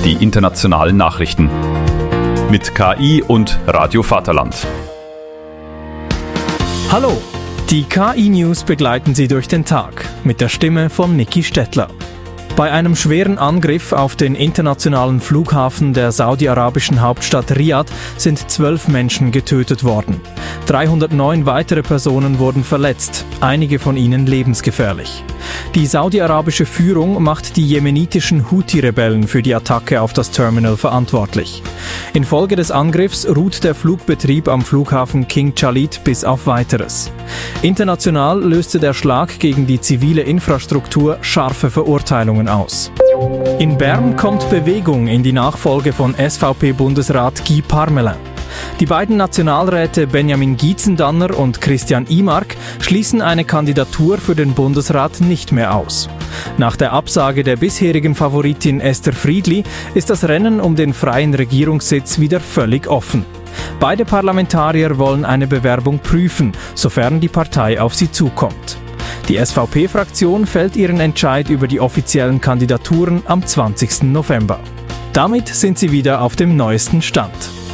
die internationalen Nachrichten. Mit KI und Radio Vaterland. Hallo, die KI-News begleiten Sie durch den Tag mit der Stimme von Niki Stettler. Bei einem schweren Angriff auf den internationalen Flughafen der saudi-arabischen Hauptstadt Riad sind 12 Menschen getötet worden. 309 weitere Personen wurden verletzt, einige von ihnen lebensgefährlich. Die saudi-arabische Führung macht die jemenitischen Houthi-Rebellen für die Attacke auf das Terminal verantwortlich. Infolge des Angriffs ruht der Flugbetrieb am Flughafen King Khalid bis auf Weiteres. International löste der Schlag gegen die zivile Infrastruktur scharfe Verurteilungen aus. In Bern kommt Bewegung in die Nachfolge von SVP-Bundesrat Guy Parmelin. Die beiden Nationalräte Benjamin Gietzendanner und Christian Imark schließen eine Kandidatur für den Bundesrat nicht mehr aus. Nach der Absage der bisherigen Favoritin Esther Friedli ist das Rennen um den freien Regierungssitz wieder völlig offen. Beide Parlamentarier wollen eine Bewerbung prüfen, sofern die Partei auf sie zukommt. Die SVP-Fraktion fällt ihren Entscheid über die offiziellen Kandidaturen am 20. November. Damit sind sie wieder auf dem neuesten Stand.